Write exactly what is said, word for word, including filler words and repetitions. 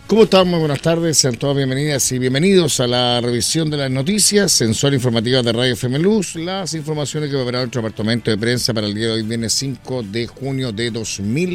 ¿Cómo están? Muy buenas tardes, sean todas bienvenidas y bienvenidos a la revisión de las noticias, sensor informativa de Radio F M Luz, las informaciones que va a preparar nuestro departamento de prensa para el día de hoy, viernes cinco de junio de dos mil